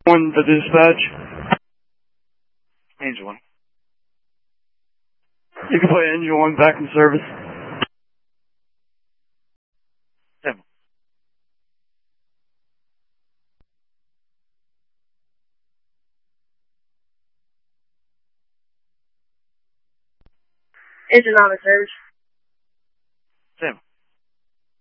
One, the dispatch. Angel 1. You can play Angel 1 back in service. 7. Engine on the service.